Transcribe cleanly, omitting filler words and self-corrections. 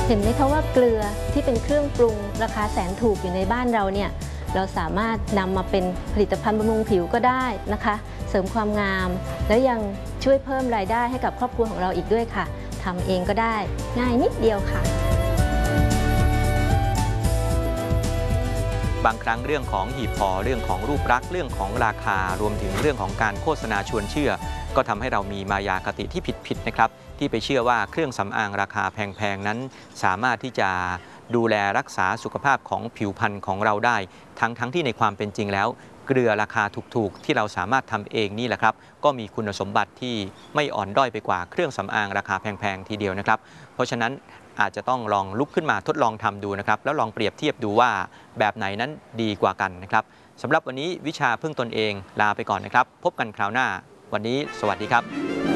เห็นไหมคะว่าเกลือที่เป็นเครื่องปรุงราคาแสนถูกอยู่ในบ้านเราเนี่ยเราสามารถนำมาเป็นผลิตภัณฑ์บำรุงผิวก็ได้นะคะเสริมความงามและยังช่วยเพิ่มรายได้ให้กับครอบครัวของเราอีกด้วยค่ะทำเองก็ได้ง่ายนิดเดียวค่ะบางครั้งเรื่องของหีบห่อเรื่องของรูปลักษณ์เรื่องของราคารวมถึงเรื่องของการโฆษณาชวนเชื่อก็ทำให้เรามีมายาคติที่ผิดนะครับที่ไปเชื่อว่าเครื่องสำอางราคาแพงๆนั้นสามารถที่จะดูแลรักษาสุขภาพของผิวพรรณของเราได้ทั้งที่ในความเป็นจริงแล้วเกลือราคาถูกๆที่เราสามารถทำเองนี่แหละครับก็มีคุณสมบัติที่ไม่อ่อนด้อยไปกว่าเครื่องสำอางราคาแพงๆทีเดียวนะครับเพราะฉะนั้นอาจจะต้องลองลุกขึ้นมาทดลองทำดูนะครับแล้วลองเปรียบเทียบดูว่าแบบไหนนั้นดีกว่ากันนะครับสำหรับวันนี้วิชาพึ่งตนเองลาไปก่อนนะครับพบกันคราวหน้าวันนี้สวัสดีครับ